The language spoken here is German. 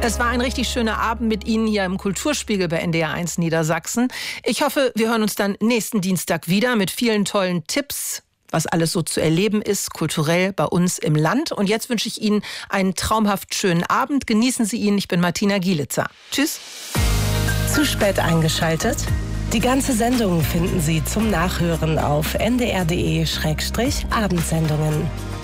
Es war ein richtig schöner Abend mit Ihnen hier im Kulturspiegel bei NDR1 Niedersachsen. Ich hoffe, wir hören uns dann nächsten Dienstag wieder mit vielen tollen Tipps, was alles so zu erleben ist, kulturell bei uns im Land. Und jetzt wünsche ich Ihnen einen traumhaft schönen Abend. Genießen Sie ihn. Ich bin Martina Gielitzer. Tschüss. Zu spät eingeschaltet? Die ganze Sendung finden Sie zum Nachhören auf ndr.de/abendsendungen.